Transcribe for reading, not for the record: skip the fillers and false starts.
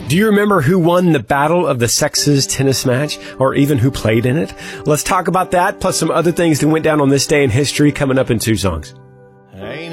Do you remember who won the Battle of the Sexes tennis match, or even who played in it? Let's talk about that, plus some other things that went down on this day in history, coming up in 2 songs.